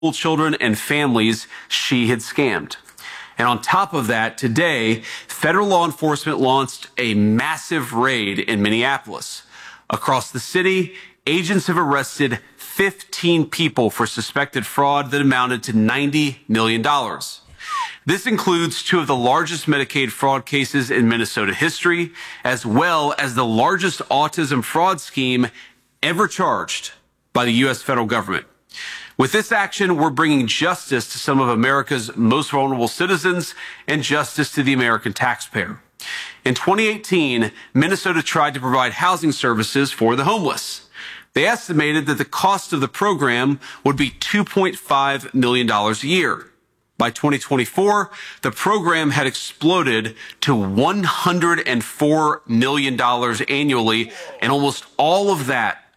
children and families she had scammed. And on top of that, today, federal law enforcement launched a massive raid in Minneapolis. Across the city, agents have arrested 15 people for suspected fraud that amounted to $90 million. This includes two of the largest Medicaid fraud cases in Minnesota history, as well as the largest autism fraud scheme ever charged by the U.S. federal government. With this action, we're bringing justice to some of America's most vulnerable citizens and justice to the American taxpayer. In 2018, Minnesota tried to provide housing services for the homeless. They estimated that the cost of the program would be $2.5 million a year. By 2024, the program had exploded to $104 million annually, and almost all of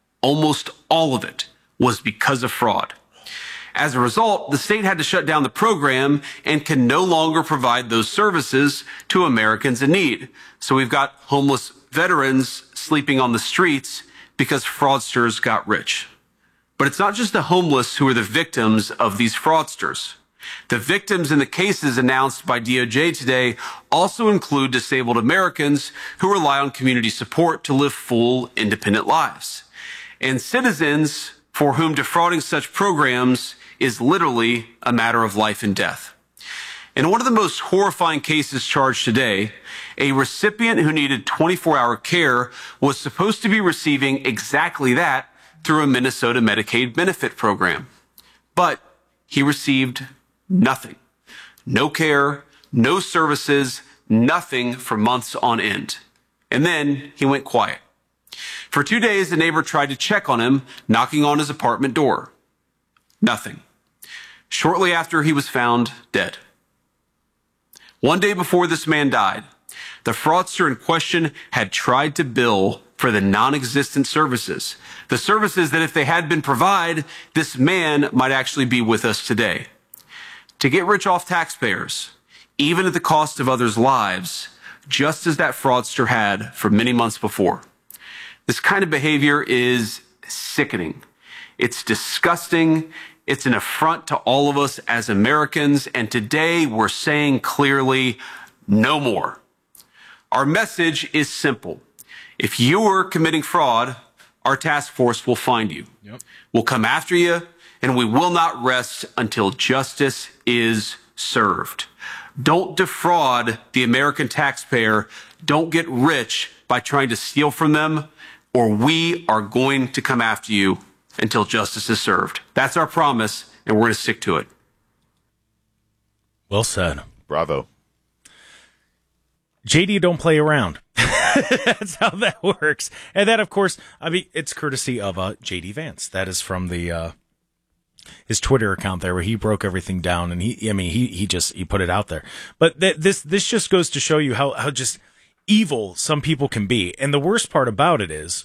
it was because of fraud. As a result, the state had to shut down the program and can no longer provide those services to Americans in need. So we've got homeless veterans sleeping on the streets because fraudsters got rich. But it's not just the homeless who are the victims of these fraudsters. The victims in the cases announced by DOJ today also include disabled Americans who rely on community support to live full, independent lives, and citizens for whom defrauding such programs is literally a matter of life and death. In one of the most horrifying cases charged today, a recipient who needed 24-hour care was supposed to be receiving exactly that through a Minnesota Medicaid benefit program. But he received nothing. No care, no services, nothing for months on end. And then he went quiet. For 2 days, the neighbor tried to check on him, knocking on his apartment door. Nothing. Shortly after, he was found dead. One day before this man died, the fraudster in question had tried to bill for the non-existent services, the services that if they had been provided, this man might actually be with us today. To get rich off taxpayers, even at the cost of others' lives, just as that fraudster had for many months before. This kind of behavior is sickening. It's disgusting. It's an affront to all of us as Americans. And today we're saying clearly, no more. Our message is simple. If you're committing fraud, our task force will find you. Yep. We'll come after you, and we will not rest until justice is served. Don't defraud the American taxpayer. Don't get rich by trying to steal from them, or we are going to come after you until justice is served. That's our promise, and we're going to stick to it. Well said. Bravo. JD don't play around. That's how that works. And that, of course, I mean, it's courtesy of JD Vance. That is from the his Twitter account there, where he broke everything down, and he put it out there. But this just goes to show you how just evil some people can be. And the worst part about it is,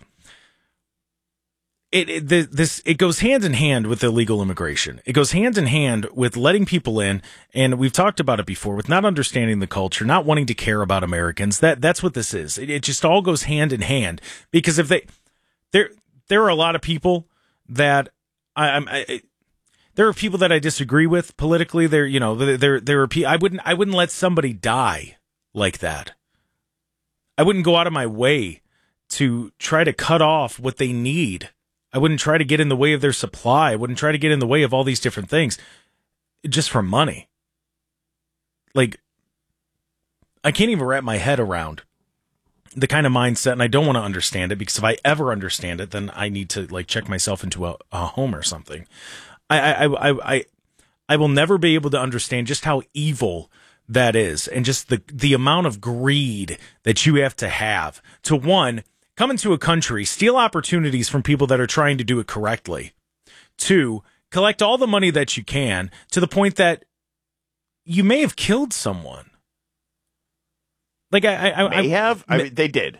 it goes hand in hand with illegal immigration. It goes hand in hand with letting people in, and we've talked about it before, with not understanding the culture, not wanting to care about Americans. That's what this is. It just all goes hand in hand, because if there are a lot of people that there are people that I disagree with politically. There are I wouldn't let somebody die like that. I wouldn't go out of my way to try to cut off what they need. I wouldn't try to get in the way of their supply. I wouldn't try to get in the way of all these different things just for money. Like, I can't even wrap my head around the kind of mindset, and I don't want to understand it, because if I ever understand it, then I need to check myself into a home or something. I will never be able to understand just how evil that is, and just the amount of greed that you have to one, come into a country, steal opportunities from people that are trying to do it correctly. 2, collect all the money that you can, to the point that you may have killed someone. Like they did.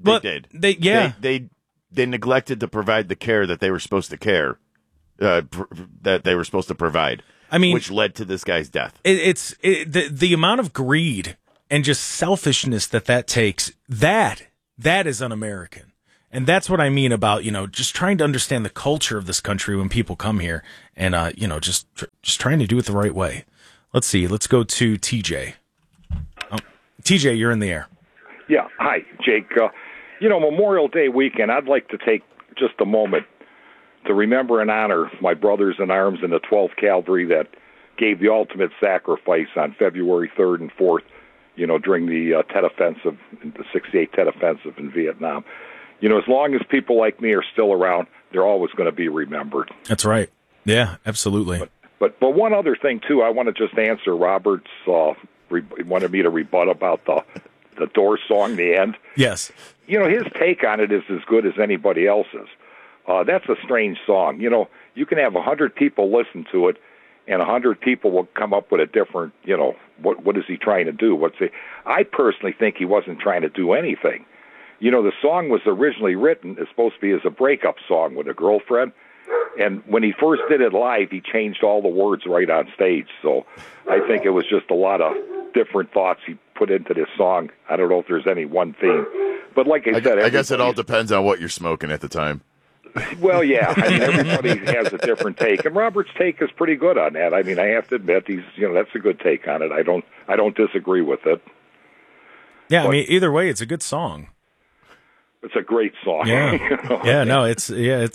They neglected to provide the care that they were supposed to that they were supposed to provide. I mean, which led to this guy's death. The amount of greed and just selfishness that takes, that is un-American. And that's what I mean about, just trying to understand the culture of this country when people come here and, just trying to do it the right way. Let's see. Let's go to TJ. Oh, TJ, you're in the air. Yeah. Hi, Jake. Memorial Day weekend, I'd like to take just a moment to remember and honor my brothers in arms in the 12th Cavalry that gave the ultimate sacrifice on February 3rd and 4th, during the Tet Offensive, the 68 Tet Offensive in Vietnam. As long as people like me are still around, they're always going to be remembered. That's right. Yeah, absolutely. But one other thing, too, I want to just answer Robert's, wanted me to rebut about the Doors song, The End. Yes. His take on it is as good as anybody else's. That's a strange song. You can have 100 people listen to it, and 100 people will come up with a different, what is he trying to do? I personally think he wasn't trying to do anything. The song was originally written as supposed to be as a breakup song with a girlfriend, and when he first did it live, he changed all the words right on stage. So I think it was just a lot of different thoughts he put into this song. I don't know if there's any one theme. But like I said... I guess it all depends on what you're smoking at the time. Well, yeah. Everybody has a different take, and Robert's take is pretty good on that. I have to admit, that's a good take on it. I don't disagree with it. Yeah, but, either way, it's a good song. It's a great song. Yeah, it's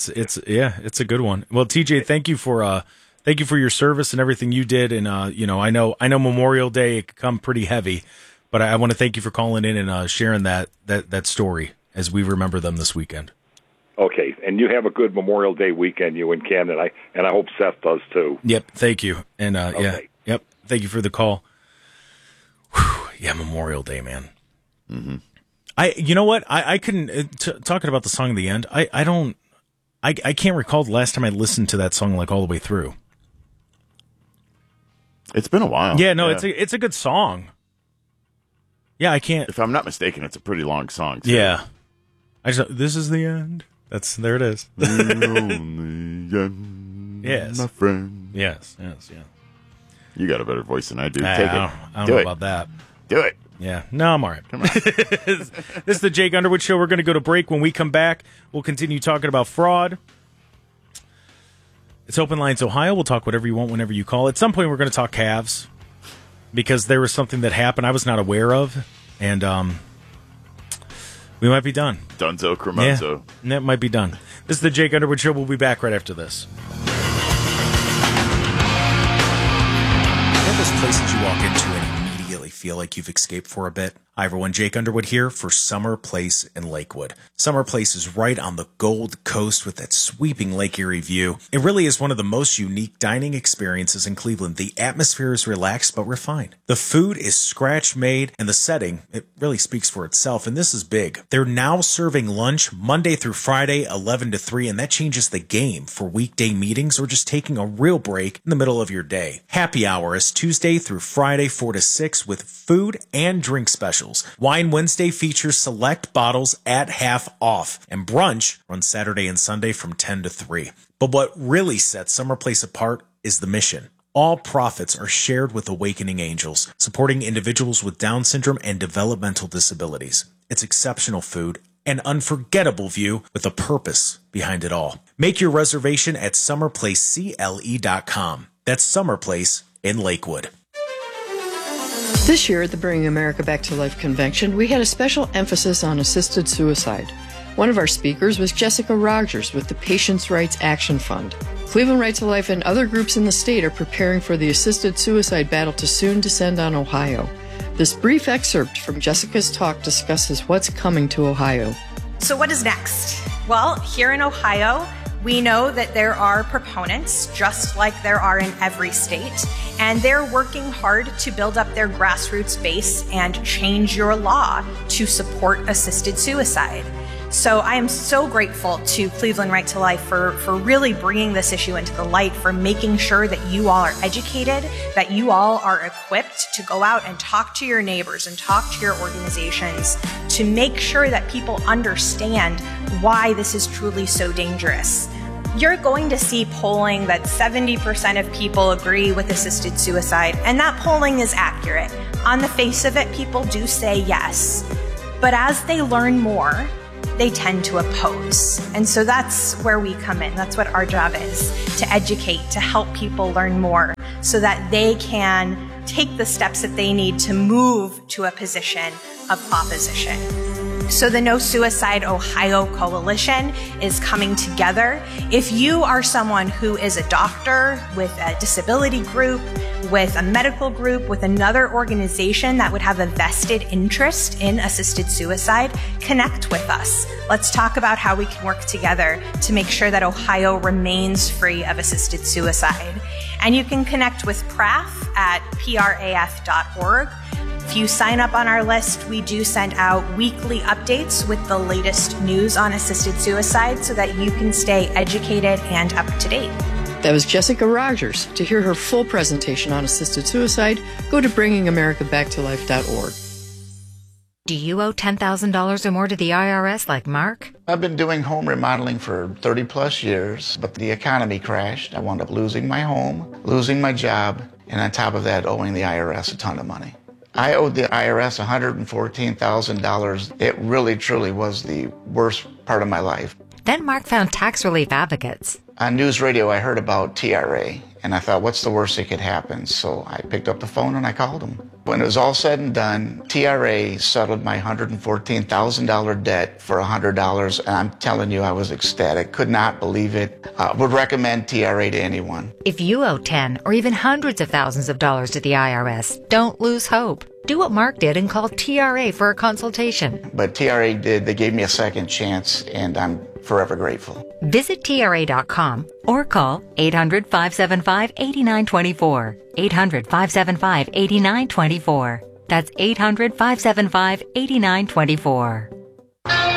a good one. Well, TJ, thank you for your service and everything you did. And I know Memorial Day it could come pretty heavy, but I want to thank you for calling in and sharing that story as we remember them this weekend. Okay, and you have a good Memorial Day weekend, you and Ken, and I hope Seth does too. Yep, thank you, and okay. Thank you for the call. Whew, yeah, Memorial Day, man. Mm-hmm. You know what? I couldn't talking about the song at the end. I can't recall the last time I listened to that song like all the way through. It's been a while. Yeah, no, it's a good song. Yeah, I can't. If I'm not mistaken, it's a pretty long song. Too. Yeah, this is the end. There it is. The only end, yes, my friend. Yes. You got a better voice than I do. Take it. I don't know about that. Do it. Yeah. No, I'm all right. Come on. This is the Jake Underwood Show. We're going to go to break. When we come back, we'll continue talking about fraud. It's Open Lines Ohio. We'll talk whatever you want whenever you call. At some point, we're going to talk Cavs because there was something that happened I was not aware of, and we might be done. Dunzo Cremonzo. Yeah, that might be done. This is the Jake Underwood Show. We'll be back right after this. Those places you walk into and immediately feel like you've escaped for a bit. Hi everyone, Jake Underwood here for Summer Place in Lakewood. Summer Place is right on the Gold Coast with that sweeping Lake Erie view. It really is one of the most unique dining experiences in Cleveland. The atmosphere is relaxed but refined. The food is scratch-made, and the setting, it really speaks for itself, and this is big. They're now serving lunch Monday through Friday, 11 to 3, and that changes the game for weekday meetings or just taking a real break in the middle of your day. Happy hour is Tuesday through Friday, 4 to 6, with food and drink specials. Wine Wednesday features select bottles at half off, and brunch runs Saturday and Sunday from 10 to 3. But what really sets Summer Place apart is the mission. All profits are shared with Awakening Angels, supporting individuals with Down syndrome and developmental disabilities. It's exceptional food, an unforgettable view with a purpose behind it all. Make your reservation at summerplacecle.com. That's Summer Place in Lakewood. This year at the Bringing America Back to Life convention, we had a special emphasis on assisted suicide. One of our speakers was Jessica Rogers with the Patients' Rights Action Fund. Cleveland Right to Life and other groups in the state are preparing for the assisted suicide battle to soon descend on Ohio. This brief excerpt from Jessica's talk discusses what's coming to Ohio. So what is next? Well, here in Ohio, we know that there are proponents, just like there are in every state, and they're working hard to build up their grassroots base and change your law to support assisted suicide. So I am so grateful to Cleveland Right to Life for really bringing this issue into the light, for making sure that you all are educated, that you all are equipped to go out and talk to your neighbors and talk to your organizations to make sure that people understand why this is truly so dangerous. You're going to see polling that 70% of people agree with assisted suicide, and that polling is accurate. On the face of it, people do say yes. But as they learn more, they tend to oppose. And so that's where we come in. That's what our job is, to educate, to help people learn more so that they can take the steps that they need to move to a position of opposition. So the No Suicide Ohio Coalition is coming together. If you are someone who is a doctor with a disability group, with a medical group, with another organization that would have a vested interest in assisted suicide, connect with us. Let's talk about how we can work together to make sure that Ohio remains free of assisted suicide. And you can connect with PRAF at praf.org. If you sign up on our list, we do send out weekly updates with the latest news on assisted suicide so that you can stay educated and up to date. That was Jessica Rogers. To hear her full presentation on assisted suicide, go to bringingamericabacktolife.org. Do you owe $10,000 or more to the IRS like Mark? I've been doing home remodeling for 30 plus years, but the economy crashed. I wound up losing my home, losing my job, and on top of that, owing the IRS a ton of money. I owed the IRS $114,000. It really, truly was the worst part of my life. Then Mark found Tax Relief Advocates. On news radio, I heard about TRA, and I thought, what's the worst that could happen? So I picked up the phone and I called them. When it was all said and done, TRA settled my $114,000 debt for $100, and I'm telling you, I was ecstatic. Could not believe it. Would recommend TRA to anyone. If you owe 10 or even hundreds of thousands of dollars to the IRS, don't lose hope. Do what Mark did and call TRA for a consultation. But TRA did. They gave me a second chance, and I'm forever grateful. Visit TRA.com or call 800-575-8924. 800-575-8924. That's 800-575-8924.